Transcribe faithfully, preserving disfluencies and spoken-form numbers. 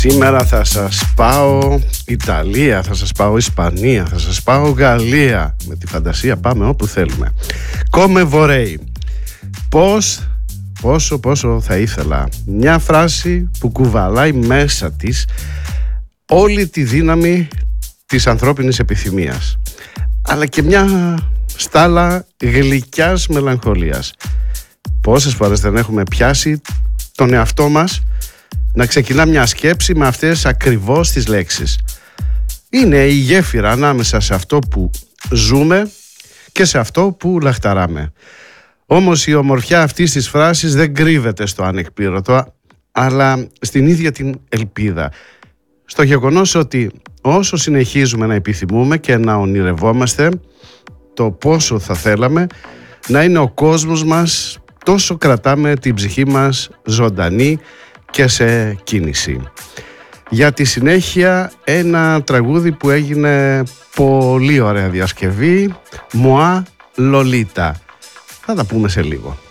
Σήμερα θα σας πάω Ιταλία, θα σας πάω Ισπανία, θα σας πάω Γαλλία. Με τη φαντασία πάμε όπου θέλουμε. Come vorrei. Πώς, πόσο, πόσο θα ήθελα. Μια φράση που κουβαλάει μέσα της όλη τη δύναμη της ανθρώπινης επιθυμίας, αλλά και μια στάλα γλυκιάς μελαγχολίας. Πόσες φορές δεν έχουμε πιάσει τον εαυτό μας να ξεκινά μια σκέψη με αυτές ακριβώς τις λέξεις. Είναι η γέφυρα ανάμεσα σε αυτό που ζούμε και σε αυτό που λαχταράμε. Όμως η ομορφιά αυτής της φράσης δεν κρύβεται στο ανεκπλήρωτο, αλλά στην ίδια την ελπίδα. Στο γεγονός ότι όσο συνεχίζουμε να επιθυμούμε και να ονειρευόμαστε το πόσο θα θέλαμε να είναι ο κόσμος μας, τόσο κρατάμε την ψυχή μας ζωντανή και σε κίνηση. Για τη συνέχεια ένα τραγούδι που έγινε πολύ ωραία διασκευή, Moi Lolita. Θα τα πούμε σε λίγο.